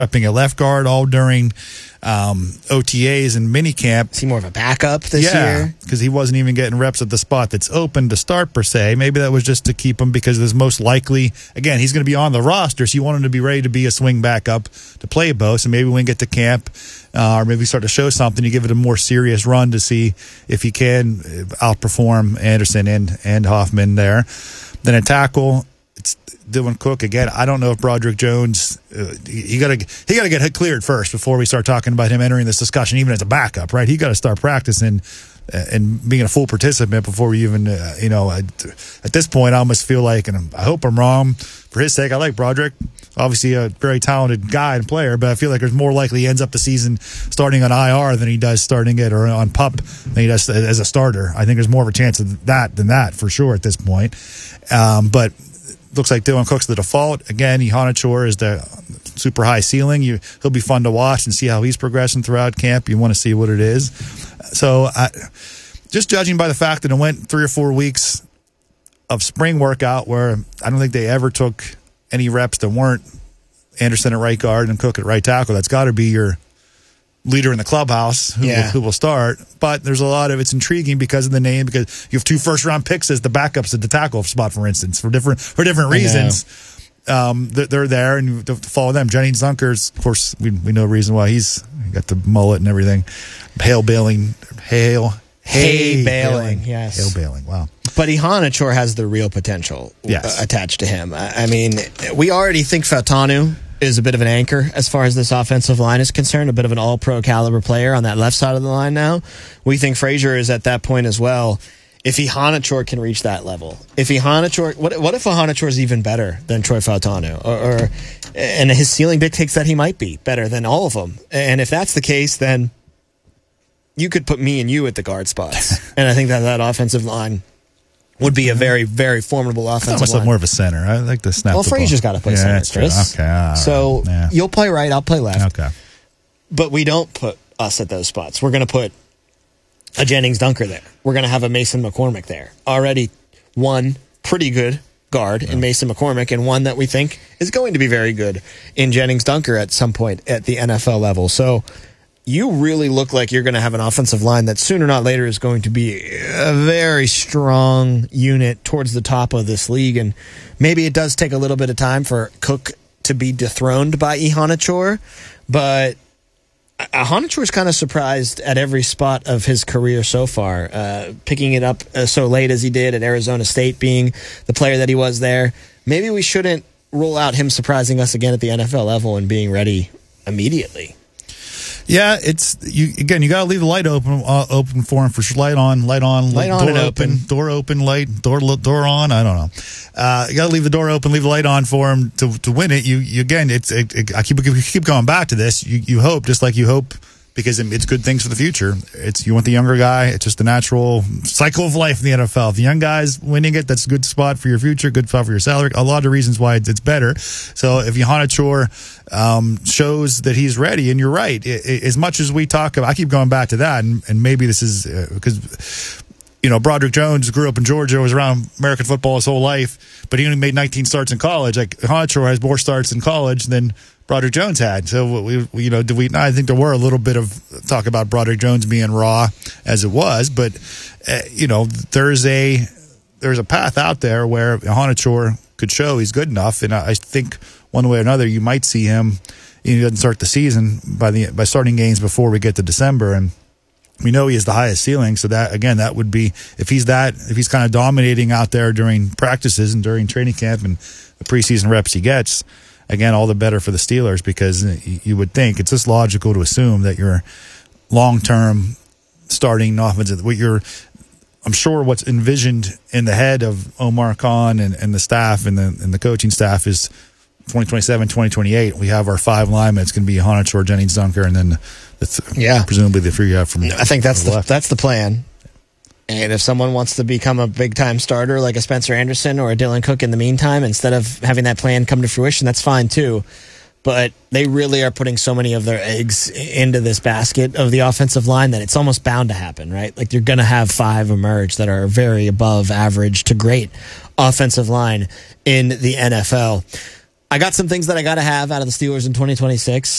repping at left guard all during OTAs and minicamp. Is he more of a backup this year? Because he wasn't even getting reps at the spot that's open to start per se. Maybe that was just to keep him because there's most likely, again, he's going to be on the roster, so you want him to be ready to be a swing backup to play both. So maybe when we get to camp or maybe start to show something, you give it a more serious run to see if he can outperform Anderson and Hoffman there. Then at tackle, it's Dylan Cook again. I don't know if Broderick Jones. He got to get cleared first before we start talking about him entering this discussion, even as a backup, right? He got to start practicing and being a full participant before we even, at this point, I almost feel like, and I hope I'm wrong for his sake. I like Broderick, obviously a very talented guy and player, but I feel like there's more likely he ends up the season starting on IR than he does starting it or on PUP than he does as a starter. I think there's more of a chance of that than that for sure at this point. But looks like Dylan Cook's the default. Again, Ihanachour is the super high ceiling. He'll be fun to watch and see how he's progressing throughout camp. You want to see what it is. So just judging by the fact that it went 3 or 4 weeks of spring workout where I don't think they ever took any reps that weren't Anderson at right guard and Cook at right tackle, that's got to be your leader in the clubhouse who will start. But there's a lot of it's intriguing because of the name, because you have 2 first-round picks as the backups at the tackle spot, for instance, for different reasons. They're there, and you have to follow them. Jennings Dunker's, of course, we know the reason why he's got the mullet and everything. Hay baling, yes. Hail Baling, wow. But Ihanachour has the real potential attached to him. I mean, we already think Fautanu is a bit of an anchor as far as this offensive line is concerned, a bit of an all-pro caliber player on that left side of the line now. We think Frazier is at that point as well. If Ihanachour can reach that level, what if Ihanachour is even better than Troy Fautanu, and his ceiling dictates that he might be better than all of them, and if that's the case, then you could put me and you at the guard spots, and I think that offensive line would be a very, very formidable offensive line. More of a center. I like the snap. Well, Frazier's got to play center, Chris. Okay, so you'll play right, I'll play left. Okay. But we don't put us at those spots. We're going to put a Jennings Dunker there. We're going to have a Mason McCormick there. Already one pretty good guard in Mason McCormick, and one that we think is going to be very good in Jennings Dunker at some point at the NFL level. So you really look like you're going to have an offensive line that sooner or not later is going to be a very strong unit towards the top of this league. And maybe it does take a little bit of time for Cook to be dethroned by Ihanachour, but Ihanachour is kind of surprised at every spot of his career so far, picking it up so late as he did at Arizona State, being the player that he was there. Maybe we shouldn't rule out him surprising us again at the NFL level and being ready immediately. Yeah, you got to leave the light open for him for sure. Light on, door open, light, door on. I don't know. You got to leave the door open, leave the light on for him to win it. I keep going back to this. You hope, just like you hope, because it's good things for the future. You want the younger guy. It's just the natural cycle of life in the NFL. If the young guy's winning it, that's a good spot for your future, good spot for your salary. A lot of reasons why it's better. So if Ihanachour shows that he's ready, and you're right, as much as we talk about, I keep going back to that, and maybe this is because Broderick Jones grew up in Georgia, was around American football his whole life, but he only made 19 starts in college. Like Ihanachour has more starts in college than Broderick Jones had. So I think there were a little bit of talk about Broderick Jones being raw as it was, but there's a path out there where Ihanachour could show he's good enough, and I think one way or another you might see him. He doesn't start the season by starting games before we get to December, and we know he has the highest ceiling. So that would be if he's kind of dominating out there during practices and during training camp and the preseason reps he gets. Again, all the better for the Steelers, because you would think it's just logical to assume that your long-term starting offensive, I'm sure what's envisioned in the head of Omar Khan and the staff and the coaching staff is 2027, 2028. We have our 5 linemen. It's going to be Ihanachour, Jennings Dunker, and then presumably the 3 you have from. I think that's the plan. And if someone wants to become a big-time starter like a Spencer Anderson or a Dylan Cook in the meantime, instead of having that plan come to fruition, that's fine too. But they really are putting so many of their eggs into this basket of the offensive line that it's almost bound to happen, right? Like you're going to have 5 emerge that are very above average to great offensive line in the NFL. I got some things that I got to have out of the Steelers in 2026.